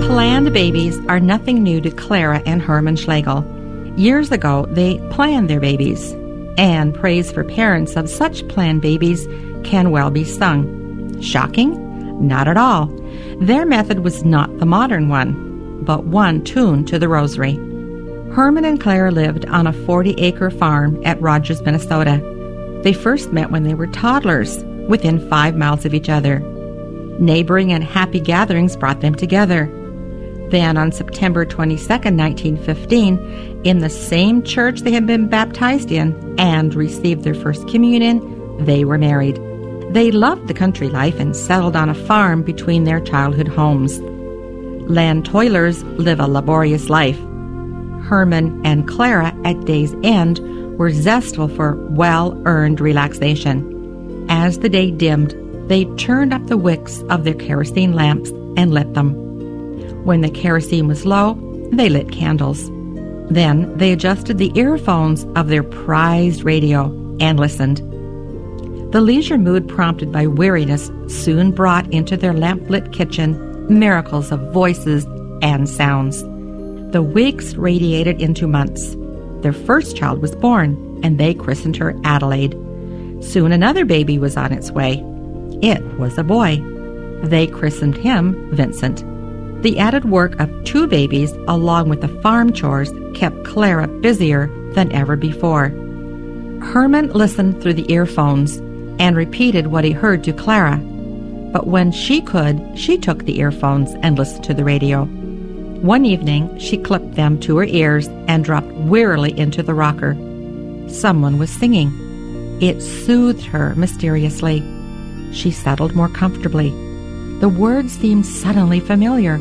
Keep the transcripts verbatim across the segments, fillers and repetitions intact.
Planned babies are nothing new to Clara and Herman Schlegel. Years ago, they planned their babies, and praise for parents of such planned babies can well be sung. Shocking? Not at all. Their method was not the modern one, but one tuned to the rosary. Herman and Clara lived on a forty-acre farm at Rogers, Minnesota. They first met when they were toddlers, within five miles of each other. Neighboring and happy gatherings brought them together. Then, on September twenty-second, nineteen fifteen, in the same church they had been baptized in and received their first communion, they were married. They loved the country life and settled on a farm between their childhood homes. Land toilers live a laborious life. Herman and Clara, at day's end, were zestful for well-earned relaxation. As the day dimmed, they turned up the wicks of their kerosene lamps and lit them. When the kerosene was low, they lit candles. Then they adjusted the earphones of their prized radio and listened. The leisure mood prompted by weariness soon brought into their lamp-lit kitchen miracles of voices and sounds. The weeks radiated into months. Their first child was born, and they christened her Adelaide. Soon another baby was on its way. It was a boy. They christened him Vincent. The added work of two babies, along with the farm chores, kept Clara busier than ever before. Herman listened through the earphones and repeated what he heard to Clara. But when she could, she took the earphones and listened to the radio. One evening, she clipped them to her ears and dropped wearily into the rocker. Someone was singing. It soothed her mysteriously. She settled more comfortably. The words seemed suddenly familiar.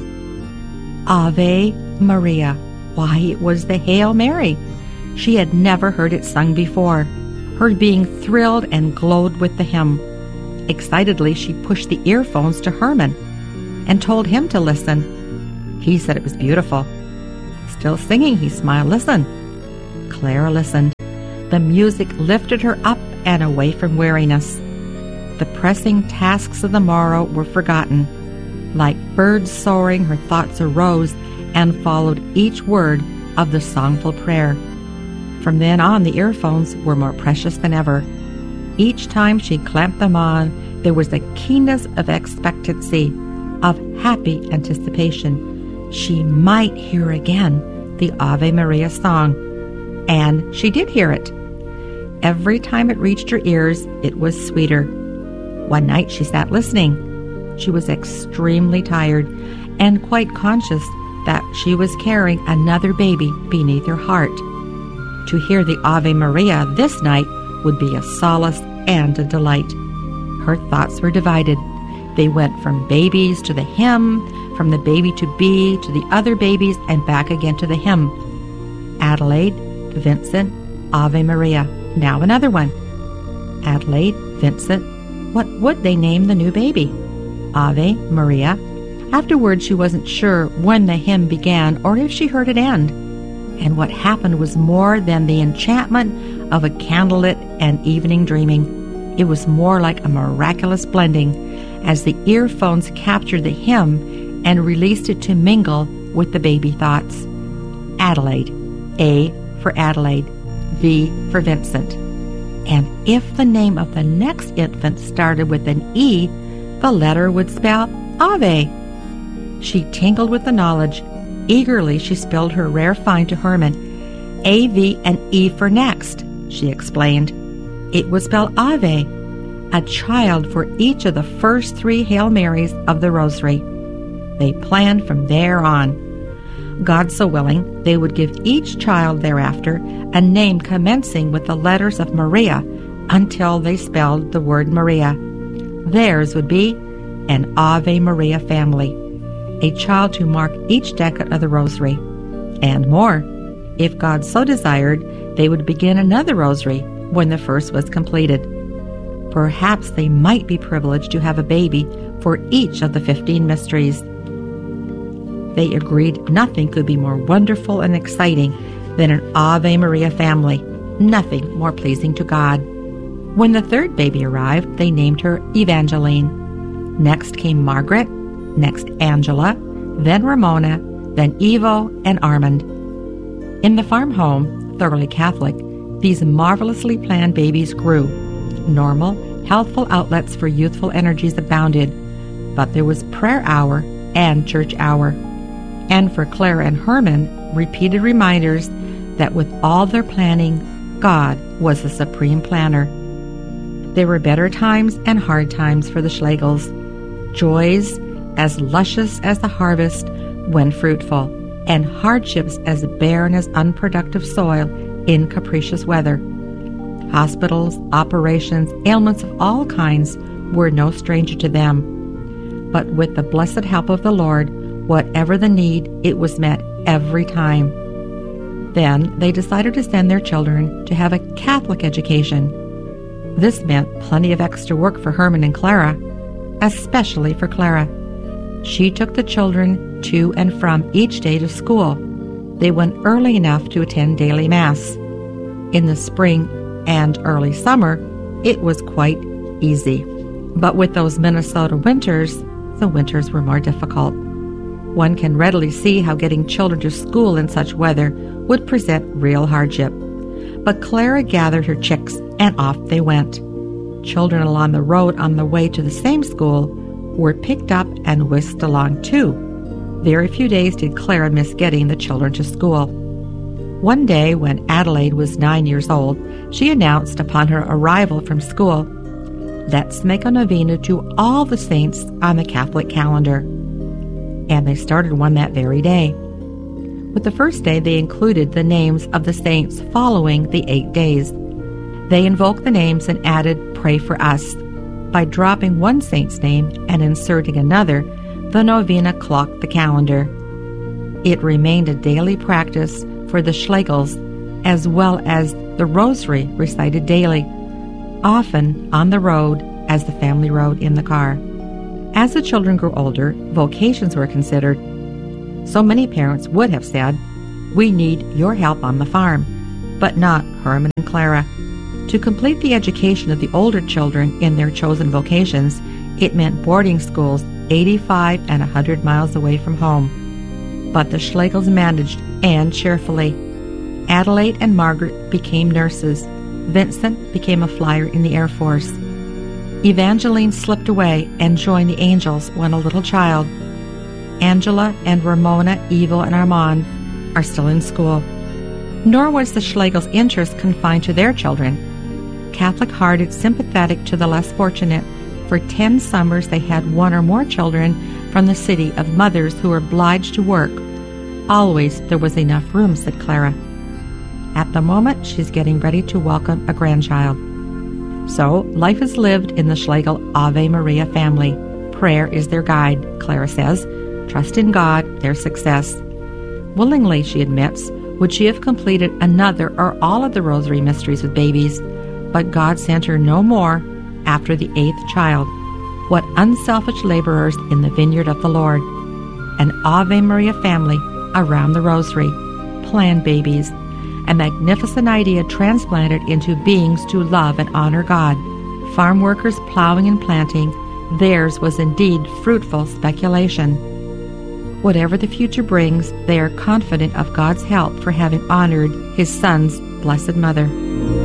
Ave Maria. Why, it was the Hail Mary. She had never heard it sung before. Her being thrilled and glowed with the hymn. Excitedly, she pushed the earphones to Herman and told him to listen. He said it was beautiful. Still singing, he smiled. Listen. Clara listened. The music lifted her up and away from weariness. The pressing tasks of the morrow were forgotten. Like birds soaring, her thoughts arose and followed each word of the songful prayer. From then on, the earphones were more precious than ever. Each time she clamped them on, there was a keenness of expectancy, of happy anticipation. She might hear again the Ave Maria song. And she did hear it. Every time it reached her ears, it was sweeter. One night she sat listening. She was extremely tired and quite conscious that she was carrying another baby beneath her heart. To hear the Ave Maria this night would be a solace and a delight. Her thoughts were divided. They went from babies to the hymn, from the baby to be to the other babies, and back again to the hymn. Adelaide, Vincent, Ave Maria. Now another one. Adelaide, Vincent. What would they name the new baby? Ave Maria. Afterwards, she wasn't sure when the hymn began or if she heard it end. And what happened was more than the enchantment of a candlelit and evening dreaming. It was more like a miraculous blending as the earphones captured the hymn and released it to mingle with the baby thoughts. Adelaide. A for Adelaide. V for Vincent. And if the name of the next infant started with an E, the letter would spell Ave. She tingled with the knowledge. Eagerly, she spilled her rare find to Herman. A, V, and E for next, she explained. It would spell Ave, a child for each of the first three Hail Marys of the Rosary. They planned from there on. God so willing, they would give each child thereafter a name commencing with the letters of Maria until they spelled the word Maria. Theirs would be an Ave Maria family, a child to mark each decade of the Rosary. And more, if God so desired, they would begin another Rosary when the first was completed. Perhaps they might be privileged to have a baby for each of the fifteen mysteries. They agreed nothing could be more wonderful and exciting than an Ave Maria family, nothing more pleasing to God. When the third baby arrived, they named her Evangeline. Next came Margaret, next Angela, then Ramona, then Ivo and Armand. In the farm home, thoroughly Catholic, these marvelously planned babies grew. Normal, healthful outlets for youthful energies abounded, but there was prayer hour and church hour. And for Clara and Herman, repeated reminders that with all their planning, God was the supreme planner. There were better times and hard times for the Schlegels, joys as luscious as the harvest when fruitful, and hardships as barren as unproductive soil in capricious weather. Hospitals, operations, ailments of all kinds were no stranger to them. But with the blessed help of the Lord, whatever the need, it was met every time. Then they decided to send their children to have a Catholic education. This meant plenty of extra work for Herman and Clara, especially for Clara. She took the children to and from each day to school. They went early enough to attend daily Mass. In the spring and early summer, it was quite easy. But with those Minnesota winters, the winters were more difficult. One can readily see how getting children to school in such weather would present real hardship. But Clara gathered her chicks, and off they went. Children along the road on the way to the same school were picked up and whisked along too. Very few days did Clara miss getting the children to school. One day, when Adelaide was nine years old, she announced upon her arrival from school, "Let's make a novena to all the saints on the Catholic calendar." And they started one that very day. With the first day, they included the names of the saints following the eight days. They invoked the names and added "Pray for us." By dropping one saint's name and inserting another, the novena clocked the calendar. It remained a daily practice for the Schlegels, as well as the rosary recited daily, often on the road as the family rode in the car. As the children grew older, vocations were considered. So many parents would have said, "We need your help on the farm," but not Herman and Clara. To complete the education of the older children in their chosen vocations, it meant boarding schools eighty-five and one hundred miles away from home. But the Schlegels managed, and cheerfully. Adelaide and Margaret became nurses. Vincent became a flyer in the Air Force. Evangeline slipped away and joined the Angels when a little child. Angela and Ramona, Ivo, and Armand are still in school. Nor was the Schlegels' interest confined to their children. Catholic-hearted, sympathetic to the less fortunate, for ten summers they had one or more children from the city of mothers who were obliged to work. Always there was enough room, said Clara. At the moment, she's getting ready to welcome a grandchild. So, life is lived in the Schlegel Ave Maria family. Prayer is their guide, Clara says. Trust in God, their success. Willingly, she admits, would she have completed another or all of the rosary mysteries with babies, but God sent her no more after the eighth child. What unselfish laborers in the vineyard of the Lord. An Ave Maria family around the rosary. Planned babies. A magnificent idea transplanted into beings to love and honor God. Farm workers plowing and planting, theirs was indeed fruitful speculation. Whatever the future brings, they are confident of God's help for having honored His Son's Blessed Mother.